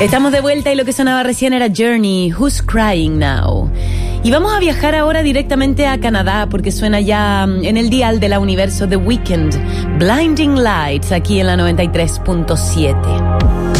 Estamos de vuelta y lo que sonaba recién era Journey, Who's Crying Now. Y vamos a viajar ahora directamente a Canadá porque suena ya en el dial de la Universo The Weeknd, Blinding Lights, aquí en la 93.7.